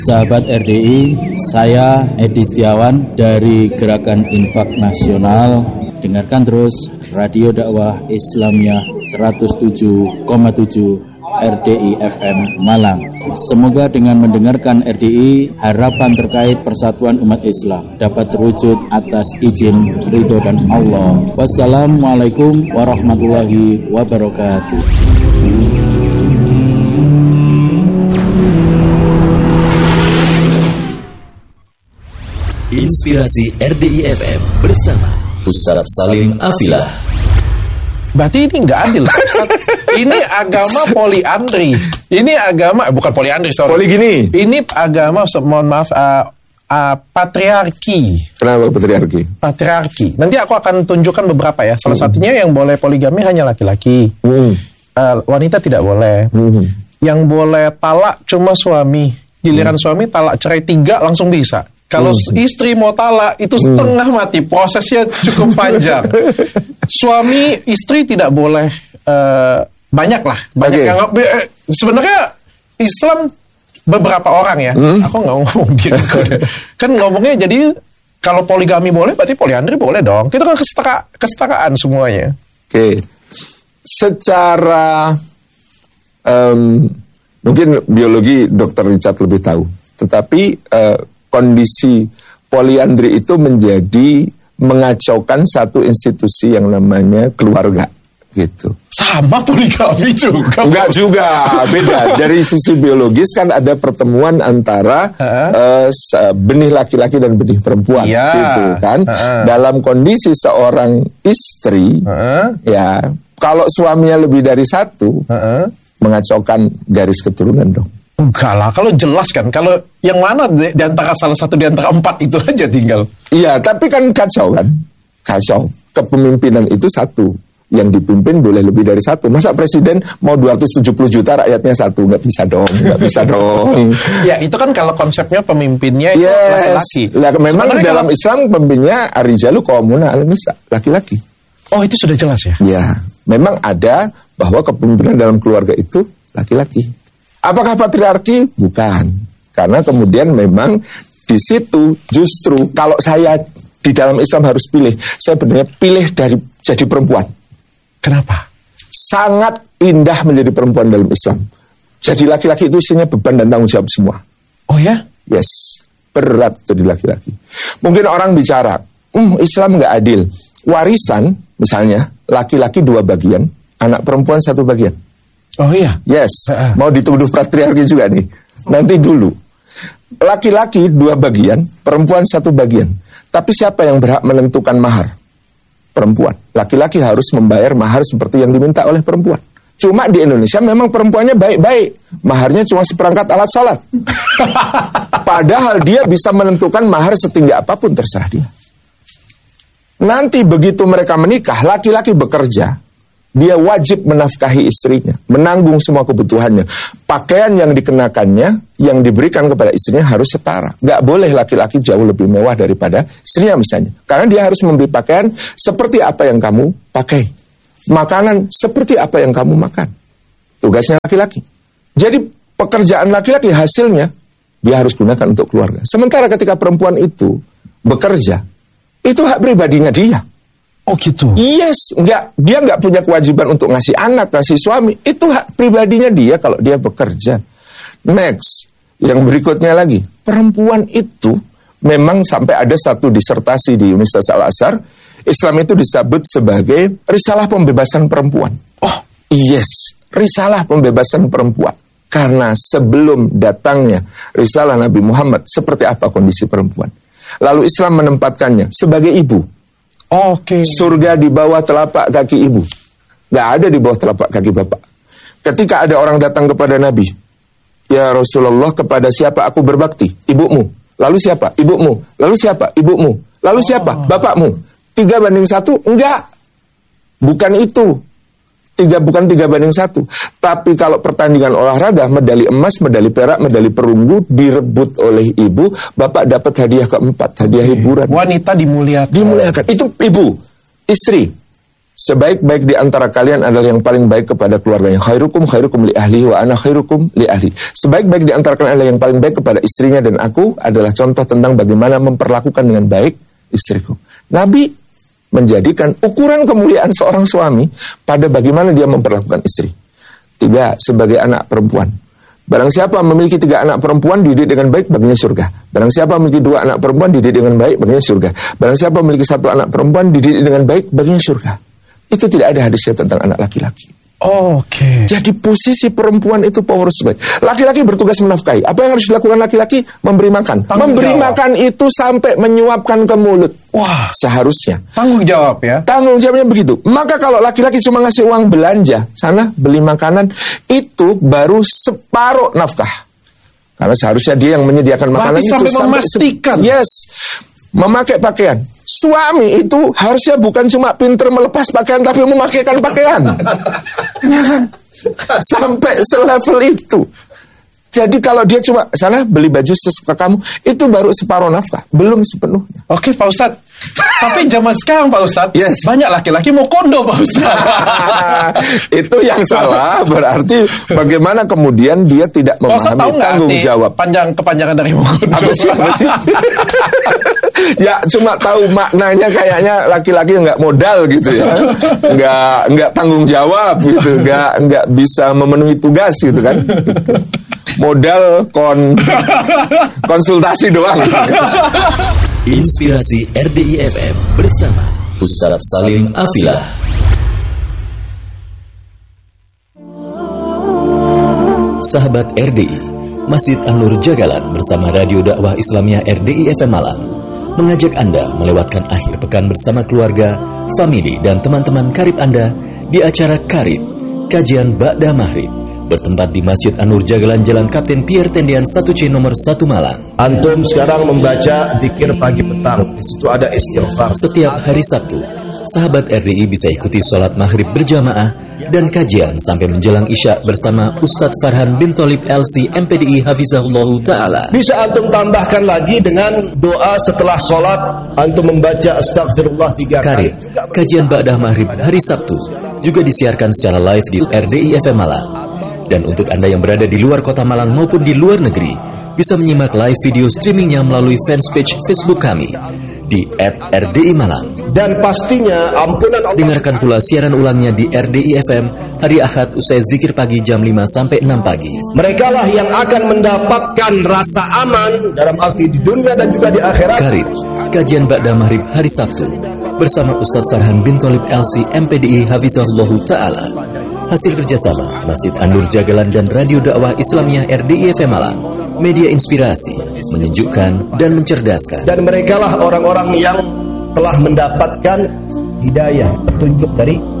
Sahabat RDI, saya Edi Setiawan dari Gerakan Infak Nasional. Dengarkan terus Radio Dakwah Islamiyah 107,7 RDI FM Malang. Semoga dengan mendengarkan RDI, harapan terkait persatuan umat Islam dapat terwujud atas izin, ridho dan Allah. Wassalamualaikum warahmatullahi wabarakatuh. Inspirasi RDI FM bersama Ustaz Salim Afilah. Berarti ini nggak adil. Ini agama poliandri. Ini agama bukan poliandri, sorry. Poligini. Ini agama, mohon maaf, patriarki. Kenapa patriarki? Patriarki. Nanti aku akan tunjukkan beberapa ya. Salah satunya yang boleh poligami hanya laki-laki. Wanita tidak boleh. Yang boleh talak cuma suami. Giliran suami talak cerai 3 langsung bisa. Kalau istri mau talak itu setengah mati, prosesnya cukup panjang. Suami istri tidak boleh, banyak lah, banyak yang sebenarnya Islam beberapa orang ya. Aku nggak ngomong gitu, kan ngomongnya jadi kalau poligami boleh, berarti poliandri boleh dong. Itu kan kesetaraan semuanya. Oke, secara mungkin biologi Dr. Richard lebih tahu, tetapi kondisi poliandri itu menjadi mengacaukan satu institusi yang namanya keluarga, gitu. Sama poligami juga. Enggak juga, beda. Dari sisi biologis kan ada pertemuan antara benih laki-laki dan benih perempuan, gitu kan. Dalam kondisi seorang istri, ya kalau suaminya lebih dari satu, mengacaukan garis keturunan dong. Enggak lah, kalau jelas kan, kalau yang mana di antara salah satu di antara 4 itu aja tinggal. Iya, tapi kan kacau kan, kacau. Kepemimpinan itu satu, yang dipimpin boleh lebih dari satu. Masa presiden mau 270 juta rakyatnya satu, nggak bisa dong, nggak bisa dong. Ya itu kan kalau konsepnya pemimpinnya itu laki-laki. Memang di dalam Islam pemimpinnya arijalu qawwamuna 'alan nisa, laki-laki. Oh itu sudah jelas ya? Ya, memang ada bahwa kepemimpinan dalam keluarga itu laki-laki. Apakah patriarki? Bukan. Karena kemudian memang di situ justru kalau saya di dalam Islam harus pilih, saya benar pilih dari jadi perempuan. Kenapa? Sangat indah menjadi perempuan dalam Islam. Jadi laki-laki itu isinya beban dan tanggung jawab semua. Oh ya? Yes, berat jadi laki-laki. Mungkin orang bicara, Islam nggak adil. Warisan misalnya, laki-laki 2 bagian, anak perempuan 1 bagian. Oh iya? Yes, mau dituduh patriarki juga nih. Nanti dulu. Laki-laki 2 bagian, perempuan 1 bagian. Tapi siapa yang berhak menentukan mahar? Perempuan. Laki-laki harus membayar mahar seperti yang diminta oleh perempuan. Cuma di Indonesia memang perempuannya baik-baik. Maharnya cuma seperangkat alat sholat. Padahal dia bisa menentukan mahar setinggi apapun, terserah dia. Nanti begitu mereka menikah, laki-laki bekerja, dia wajib menafkahi istrinya, menanggung semua kebutuhannya. Pakaian yang dikenakannya, yang diberikan kepada istrinya harus setara. Gak boleh laki-laki jauh lebih mewah daripada istrinya misalnya. Karena dia harus membeli pakaian seperti apa yang kamu pakai. Makanan seperti apa yang kamu makan. Tugasnya laki-laki. Jadi pekerjaan laki-laki hasilnya, dia harus gunakan untuk keluarga. Sementara ketika perempuan itu bekerja, itu hak pribadinya dia. Oh gitu? Yes, dia nggak punya kewajiban untuk ngasih anak, ngasih suami. Itu hak pribadinya dia kalau dia bekerja. Next, yang berikutnya lagi, perempuan itu memang sampai ada satu disertasi di Universitas Al-Azhar, Islam itu disebut sebagai risalah pembebasan perempuan. Oh, yes, risalah pembebasan perempuan. Karena sebelum datangnya risalah Nabi Muhammad, seperti apa kondisi perempuan? Lalu Islam menempatkannya sebagai ibu. Oke. Surga di bawah telapak kaki ibu. Gak ada di bawah telapak kaki bapak. Ketika ada orang datang kepada Nabi, ya Rasulullah, kepada siapa aku berbakti? Ibumu. Lalu siapa? Ibumu. Lalu siapa? Ibumu. Lalu siapa? Bapakmu. 3:1? Enggak. Bukan itu. Bukan 3:1. Tapi kalau pertandingan olahraga, medali emas, medali perak, medali perunggu direbut oleh ibu, bapak dapat hadiah keempat, hadiah hiburan. Wanita dimuliakan. Dimuliakan. Itu ibu, istri. Sebaik-baik di antara kalian adalah yang paling baik kepada keluarganya. Khairukum khairukum li ahli wa ana khairukum li ahli. Sebaik-baik di antara kalian adalah yang paling baik kepada istrinya, dan aku adalah contoh tentang bagaimana memperlakukan dengan baik istriku. Nabi menjadikan ukuran kemuliaan seorang suami pada bagaimana dia memperlakukan istri. 3, sebagai anak perempuan. Barang siapa memiliki 3 anak perempuan, dididik dengan baik, baginya surga. Barang siapa memiliki 2 anak perempuan, dididik dengan baik, baginya surga. Barang siapa memiliki 1 anak perempuan, dididik dengan baik, baginya surga. Itu tidak ada hadisnya tentang anak laki-laki. Oke. Jadi posisi perempuan itu power supply. Laki-laki bertugas menafkahi. Apa yang harus dilakukan laki-laki? Memberi makan. Memberi makan itu sampai menyuapkan ke mulut. Wah, seharusnya. Tanggung jawab ya. Tanggung jawabnya begitu. Maka kalau laki-laki cuma ngasih uang belanja, sana beli makanan, itu baru separuh nafkah. Karena seharusnya dia yang menyediakan makanan itu sampai memastikan. Yes. Memakai pakaian. Suami itu harusnya bukan cuma pinter melepas pakaian, tapi memakaikan pakaian. Sampai selevel itu. Jadi kalau dia cuma sana beli baju sesuka kamu, itu baru separuh nafkah, belum sepenuhnya. Oke Pak Ustadz. Tapi zaman sekarang Pak Ustadz, yes, banyak laki-laki mau kondo Pak Ustadz. Itu yang salah, berarti bagaimana kemudian dia tidak memahami tanggung jawab. Kepanjangan dari mau kondo. Apa sih? Ya cuma tahu maknanya, kayaknya laki-laki nggak modal gitu ya, nggak tanggung jawab gitu, nggak bisa memenuhi tugas gitu kan. Modal konsultasi doang. Inspirasi RDI FM bersama Ustadz Salim Afilah. Sahabat RDI, Masjid An-Nur Jagalan bersama Radio Dakwah Islamiyah RDI FM Malang mengajak Anda melewatkan akhir pekan bersama keluarga, famili, dan teman-teman karib Anda di acara Karib, kajian Ba'da Maghrib, bertempat di Masjid An-Nur Jagalan Jalan Kapten Pierre Tendian 1C nomor 1 Malang. Antum sekarang membaca zikir pagi petang. Di situ ada istighfar. Setiap hari Sabtu, sahabat RDI bisa ikuti sholat maghrib berjamaah dan kajian sampai menjelang Isya bersama Ustadz Farhan bin Tholib LC MPDI Hafizahullah Ta'ala. Bisa antum tambahkan lagi dengan doa setelah sholat, antum membaca astagfirullah 3 kali. Karib, kajian Ba'da Maghrib hari Sabtu juga disiarkan secara live di RDI FM Malang. Dan untuk Anda yang berada di luar kota Malang maupun di luar negeri, bisa menyimak live video streamingnya melalui fanspage Facebook kami di @RDI Malang. Dan pastinya ampunan Allah. Dengarkan pula siaran ulangnya di RDI FM hari Ahad usai zikir pagi jam 5 sampai 6 pagi. Mereka lah yang akan mendapatkan rasa aman dalam arti di dunia dan juga di akhirat. Karib, kajian Ba'da Maghrib hari Sabtu bersama Ustadz Farhan bin Tholib LC MPDI Hafizahullah Ta'ala. Hasil kerjasama Masjid An-Nur Jagalan dan Radio Dakwah Islamiyah RDI FM Malang. Media inspirasi, menyejukkan dan mencerdaskan. Dan mereka lah orang-orang yang telah mendapatkan hidayah, petunjuk dari